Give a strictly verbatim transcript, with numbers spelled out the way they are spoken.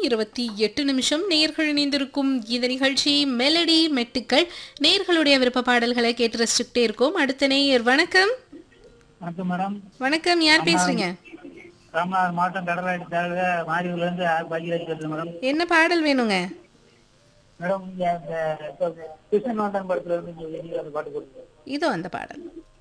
இருபத்தி எட்டு நிமிஷம் நேர்கள் இணைந்திருக்கும் இந்த நிகழ்ச்சி மெலடி மெட்டுக்கள். நேர்களுடைய விருப்ப பாடல்களை கேட்டு ரசிச்சுக்கிட்டே இருக்கோம். அடுத்த நேயர் வணக்கம். வணக்கம் மேடம். வணக்கம், யார் பேசுறீங்க? ராமநாதர் மாவட்டம் கடலாடி தாலுகா மாரியூர்ல இருந்து பாக்கியராஜ் பேசுறேன் மேடம். என்ன பாடல் வேணுங்க? மேடம் இங்க இந்த கிருஷ்ணன் படத்துல இருந்து பாட்டு கொடுங்க. இதோ அந்த பாடல்.